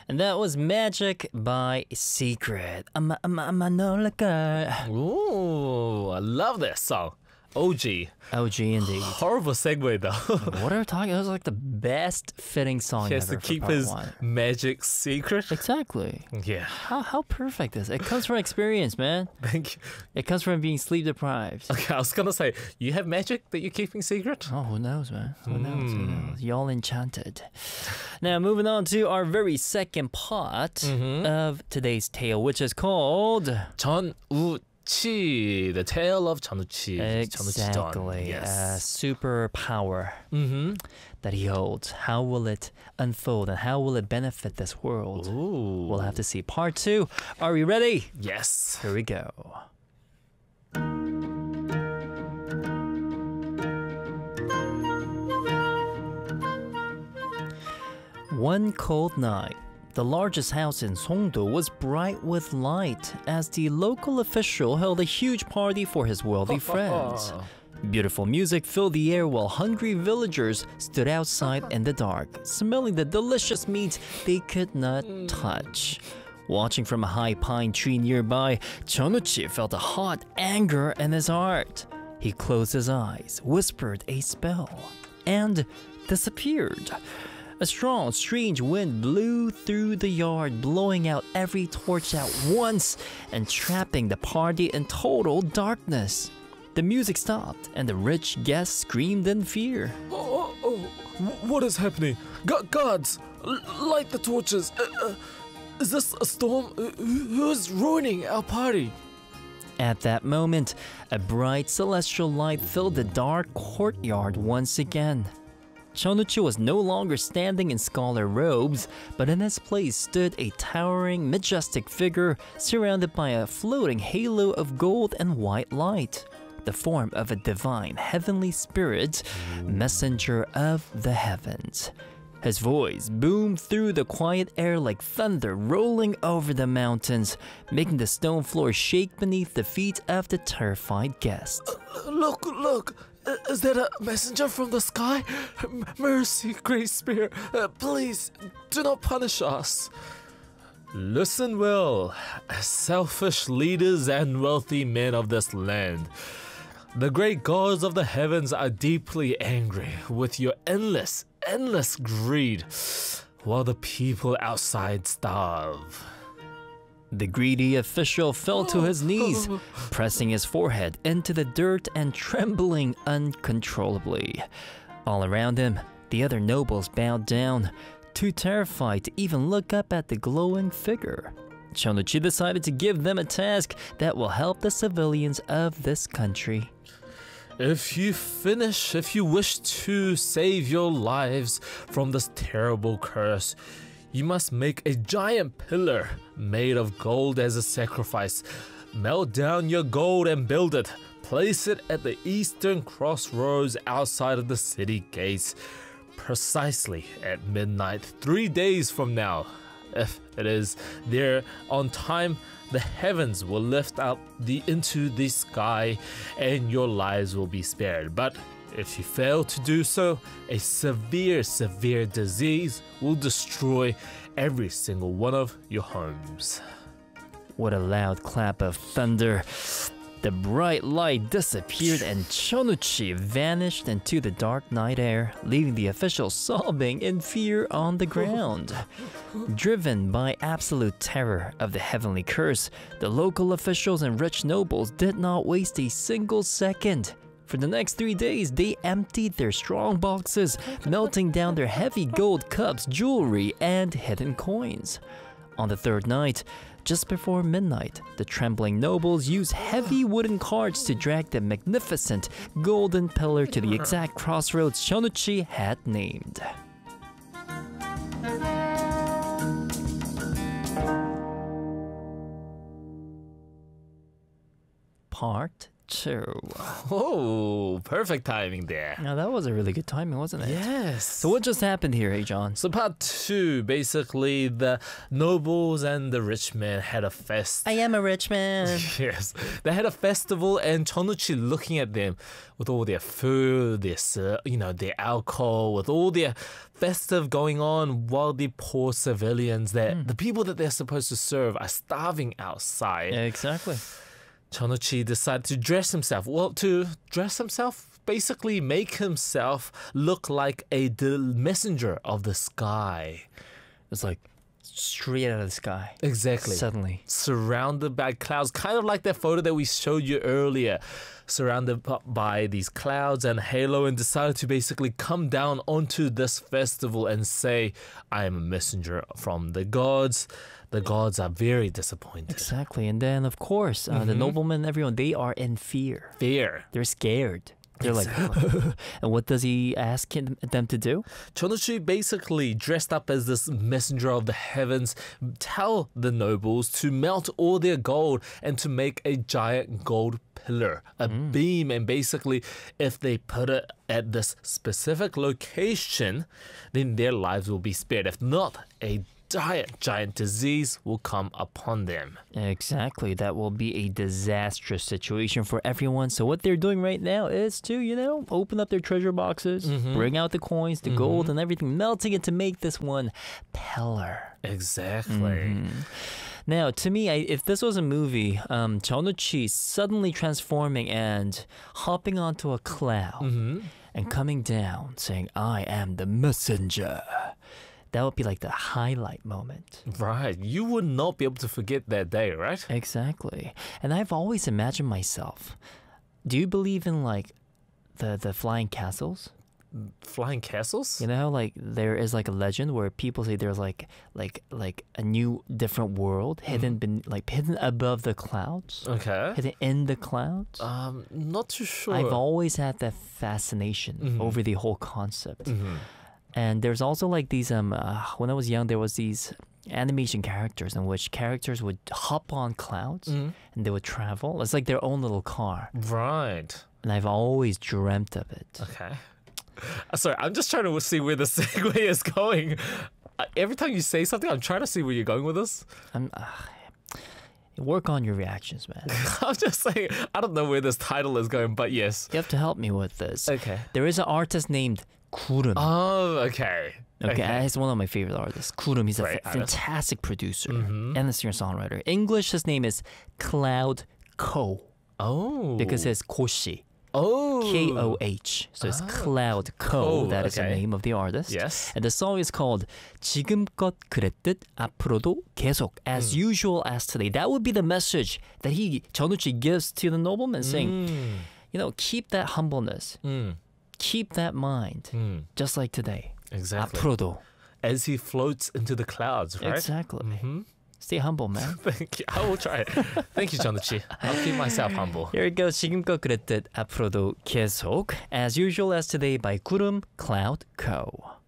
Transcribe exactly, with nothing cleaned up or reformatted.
And that was Magic by Secret. I'm a, I'm a, I'm a no liquor. Ooh, I love that song. O G. O G indeed. Horrible segue though. What are we talking? It was like the best fitting song He has ever to for keep part his one. magic secret. Exactly. Yeah. How how perfect is it? It comes from experience, man. Thank you. It comes from being sleep deprived. Okay, I was gonna say, you have magic that you're keeping secret? Oh, who knows, man? Who knows? Who Mm. knows? Y'all enchanted. Now, moving on to our very second part Mhm. of today's tale, which is called 전우치, the tale of 전우치. exactly Yes. uh, superpower Mm-hmm. that he holds. How will it unfold and how will it benefit this world? Ooh. We'll have to see. Part two. Are we ready? Yes. Here we go. One cold night, the largest house in Songdo was bright with light as the local official held a huge party for his wealthy friends. Beautiful music filled the air while hungry villagers stood outside in the dark, smelling the delicious meat they could not touch. Watching from a high pine tree nearby, Chonuchi felt a hot anger in his heart. He closed his eyes, whispered a spell, and disappeared. A strong, strange wind blew through the yard, blowing out every torch at once and trapping the party in total darkness. The music stopped, and the rich guests screamed in fear. Oh, oh, oh. What is happening? Gu- guards, l- light the torches. Uh, uh, is this a storm? Uh, who's ruining our party? At that moment, a bright celestial light filled the dark courtyard once again. Chonuchi was no longer standing in scholar robes, but in his place stood a towering, majestic figure surrounded by a floating halo of gold and white light, the form of a divine heavenly spirit, messenger of the heavens. His voice boomed through the quiet air like thunder rolling over the mountains, making the stone floor shake beneath the feet of the terrified guests. Look, look. Uh, Is that a messenger from the sky? M- Mercy, Great Spirit. Uh, please, do not punish us. Listen well, selfish leaders and wealthy men of this land. The great gods of the heavens are deeply angry with your endless, endless greed, while the people outside starve. The greedy official fell to his knees, pressing his forehead into the dirt and trembling uncontrollably. All around him, the other nobles bowed down, too terrified to even look up at the glowing figure. Chonuchi decided to give them a task that will help the civilians of this country. If you finish, if you wish to save your lives from this terrible curse, you must make a giant pillar made of gold as a sacrifice. Melt down your gold and build it. Place it at the eastern crossroads outside of the city gates, precisely at midnight, three days from now. If it is there on time, the heavens will lift up the into the sky and your lives will be spared. But if you fail to do so, a severe, severe disease will destroy every single one of your homes. What a loud clap of thunder. The bright light disappeared and Chonuchi vanished into the dark night air, leaving the officials sobbing in fear on the ground. Driven by absolute terror of the heavenly curse, the local officials and rich nobles did not waste a single second. For the next three days, they emptied their strong boxes, melting down their heavy gold cups, jewelry, and hidden coins. On the third night, just before midnight, the trembling nobles used heavy wooden carts to drag the magnificent golden pillar to the exact crossroads Chonuchi had named. Part two. Oh, perfect timing there. Now that was a really good timing, wasn't it? Yes. So what just happened here, hey John? So part two, basically the nobles and the rich men had a fest. I am a rich man. Yes, they had a festival, and Chonuchi looking at them with all their food, their ser- you know, their alcohol, with all their festive going on, while the poor civilians, that Mm. the people that they're supposed to serve, are starving outside. Exactly. Chonuchi decided to dress himself. Well, to dress himself, basically make himself look like a the messenger of the sky. It's like straight out of the sky. Exactly. Suddenly. Surrounded by clouds, kind of like that photo that we showed you earlier. Surrounded b- by these clouds and halo, and decided to basically come down onto this festival and say, I am a messenger from the gods. The gods are very disappointed. Exactly. And then, of course, uh, the Mhm. noblemen, everyone, they are in fear. Fear. They're scared. They're like, and what does he ask him, them to do? Chonuchi basically dressed up as this messenger of the heavens, tell the nobles to melt all their gold and to make a giant gold pillar, a Mm. beam, and basically if they put it at this specific location, then their lives will be spared. If not, a giant, giant disease will come upon them. Exactly. That will be a disastrous situation for everyone. So what they're doing right now is to, you know, open up their treasure boxes, Mhm. bring out the coins, the gold, Mhm. and everything, melting it to make this one pillar. Exactly. Mhm. Now, to me, I, if this was a movie, um, Chonuchi suddenly transforming and hopping onto a cloud hmm and coming down saying, I am the messenger. That would be like the highlight moment. Right. You would not be able to forget that day, right? Exactly. And I've always imagined myself. Do you believe in like the, the flying castles? Flying castles? You know, how, like there is like a legend where people say there's like like like a new different world hidden ben, like hidden above the clouds, Okay. hidden in the clouds. Um, not too sure. I've always had that fascination Mhm. over the whole concept. Mhm. And there's also like these um uh, when I was young there was these animation characters in which characters would hop on clouds Mhm. and they would travel. It's like their own little car. Right. And I've always dreamt of it. Okay. Uh, Sorry, I'm just trying to see where the segue is going. Uh, every time you say something, I'm trying to see where you're going with this. I'm, uh, work on your reactions, man. I'm just saying, I don't know where this title is going, but yes. You have to help me with this. Okay. There is an artist named Kurum. Oh, okay. Okay, he's one of my favorite artists. Kurum, he's a Great fa- artist. fantastic producer Mhm. and a singer-songwriter. English, his name is Cloud Ko Oh. because it's Koshi. Oh. K O H. So it's Ah. Cloud Ko. Ko, That is the okay. name of the artist. Yes. And the song is called 지금껏 그랬듯 앞으로도 계속, as Hmm. usual as today. That would be the message that he, Chonuchi, gives to the nobleman, saying, Mm. you know, keep that humbleness, Mm. keep that mind, Mm. just like today. Exactly. 앞으로도. As he floats into the clouds, right? Exactly. Mhm. Stay humble, man. Thank you. I will try. Thank you, Chonuchi. I'll keep myself humble. Here it goes. 지금껏 그랬듯 앞으로도 계속, as usual as today by Kurum Cloud Co.